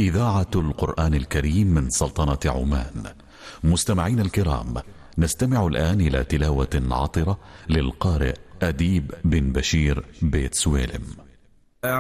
إذاعة القرآن الكريم من سلطنة عمان. مستمعين الكرام، نستمع الآن إلى تلاوة عطرة للقارئ أديب بن بشير بيت سويلم.